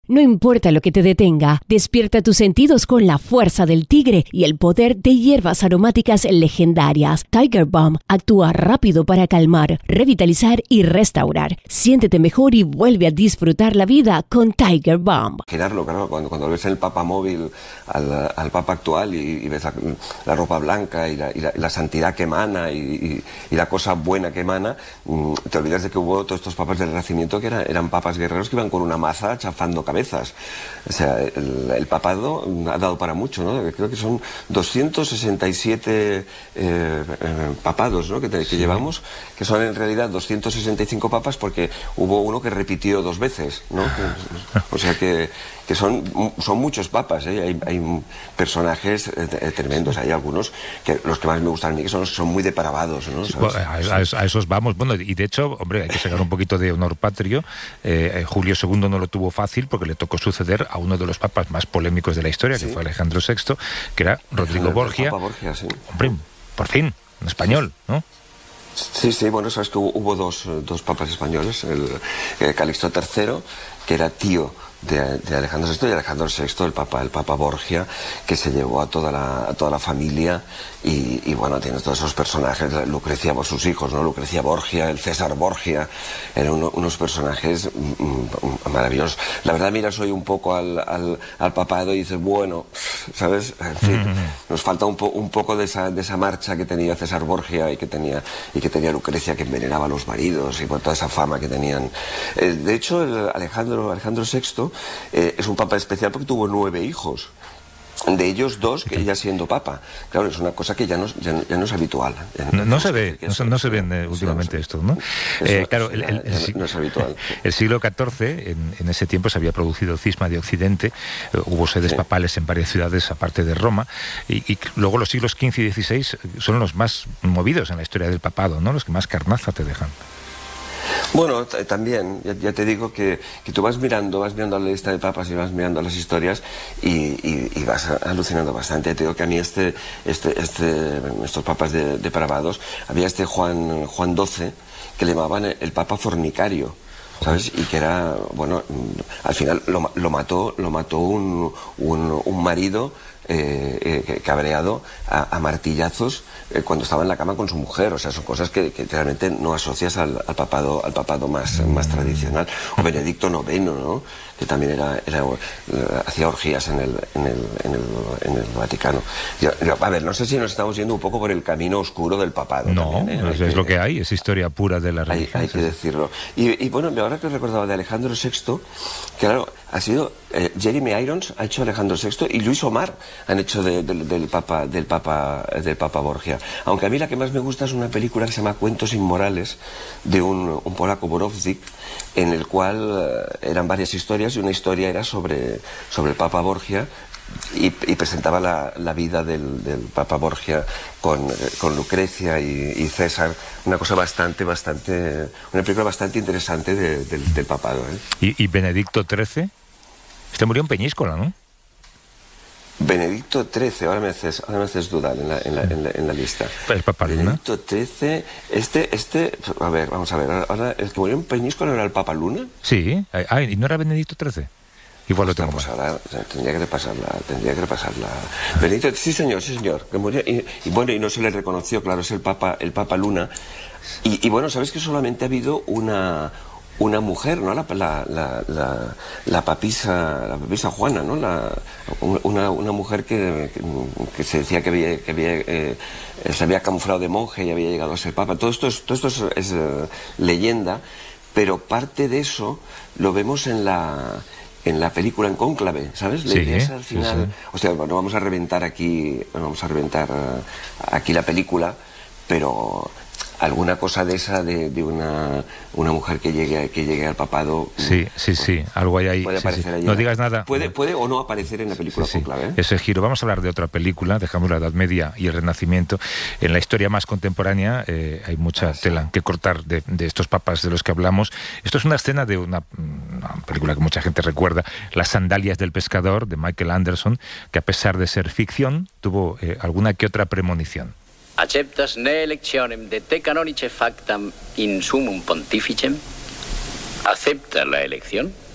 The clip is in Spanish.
No importa lo que te detenga, despierta tus sentidos con la fuerza del tigre y el poder de hierbas aromáticas legendarias. Tiger Balm actúa rápido para calmar, revitalizar y restaurar. Siéntete mejor y vuelve a disfrutar la vida con Tiger Balm. Girarlo, claro, cuando ves el Papa móvil al Papa actual y ves la ropa blanca y la santidad que emana y la cosa buena que emana, te olvidas de que hubo todos estos papas del Renacimiento que eran papas guerreros que iban con una maza chafando cabezas. O sea, el papado ha dado para mucho, ¿no? Creo que son 267 papados, ¿no? que llevamos, que son en realidad 265 papas porque hubo uno que repitió 2 veces, ¿no? O sea que son muchos papas, ¿eh? Hay personajes tremendos, hay algunos que los que más me gustan a mí que son muy depravados, ¿no? Sí, a esos vamos. Bueno, y de hecho, hombre, hay que sacar un poquito de honor patrio. Julio II no lo tuvo fácil porque le tocó suceder a uno de los papas más polémicos de la historia, que fue Alejandro VI, que era Rodrigo Borgia. Papa Borgia, sí. Hombre, por fin, en español, ¿no? Sí, bueno, sabes que hubo dos papas españoles, el Calixto III, que era tío de Alejandro VI, y Alejandro VI, el Papa Borgia, que se llevó a toda la familia y bueno, tiene todos esos personajes, Lucrecia por sus hijos, ¿no? Lucrecia Borgia, el César Borgia, eran unos personajes maravillosos. La verdad, miras hoy un poco al papado y dices, bueno, ¿sabes? En fin, nos falta un poco de esa marcha que tenía César Borgia y que tenía Lucrecia, que envenenaba a los maridos y por toda esa fama que tenían. De hecho, Alejandro VI es un papa especial porque tuvo 9 hijos. De ellos 2 que ya siendo papa. Claro, es una cosa que ya no es habitual. No se ve últimamente esto, ¿no? Claro, no es habitual. El siglo XIV, en ese tiempo se había producido cisma de Occidente, hubo sedes papales en varias ciudades aparte de Roma, y luego los siglos XV y XVI son los más movidos en la historia del papado, ¿no? Los que más carnaza te dejan. Bueno, también, ya te digo que tú vas mirando la lista de papas y vas mirando las historias y vas alucinando bastante. Te digo que a mí estos papas depravados, había Juan XII, que le llamaban el papa fornicario, ¿sabes? Y que era, bueno, al final lo mató un marido cabreado a martillazos cuando estaba en la cama con su mujer. O sea, son cosas que realmente no asocias al papado más tradicional. O Benedicto IX, ¿no? Que también hacía orgías en el Vaticano. A ver, no sé si nos estamos yendo un poco por el camino oscuro del papado. No, también, ¿eh? es lo que hay, es historia pura de la religión. Hay que decirlo. Y bueno, ahora que recordaba de Alejandro VI, que claro, ha sido Jeremy Irons ha hecho Alejandro VI y Luis Omar han hecho del Papa Borgia. Aunque a mí la que más me gusta es una película que se llama Cuentos Inmorales, de un polaco, Borowczyk, en el cual eran varias historias y una historia era sobre el Papa Borgia y presentaba la vida del Papa Borgia con Lucrecia y César, una cosa una película bastante interesante del papado, ¿eh? ¿Y Benedicto XIII? Este murió en Peñíscola, ¿no? Benedicto XIII, ahora me haces dudar en la lista. ¿El Papa Luna? Benedicto XIII, a ver, vamos a ver, ahora el que murió en Peñíscola era el Papa Luna. Sí, ¿y no era Benedicto XIII? Igual lo tengo. Pues ahora tendría que repasarla. Benedicto, sí señor, que murió y bueno, y no se le reconoció, claro, es el Papa Luna. Y bueno, sabes que solamente ha habido una mujer, ¿no? La papisa Juana, ¿no? Una mujer que se decía que se había camuflado de monje y había llegado a ser papa. Todo esto es leyenda, pero parte de eso lo vemos en la película, en Cónclave, ¿sabes? Sí, al final, sí. O sea, no vamos a reventar aquí la película, pero alguna cosa de esa de una mujer que llegue al papado. Sí, algo hay ahí. Puede aparecer allí. No digas nada. Puede o no aparecer en la película Cónclave, ¿eh? Ese giro. Vamos a hablar de otra película, dejamos la Edad Media y el Renacimiento. En la historia más contemporánea hay mucha tela que cortar de estos papas de los que hablamos. Esto es una escena de una película que mucha gente recuerda, Las sandalias del pescador, de Michael Anderson, que a pesar de ser ficción, tuvo alguna que otra premonición. ¿Acceptas ne electionem de te canonice factam in sumum pontificem? ¿Aceptas la elección?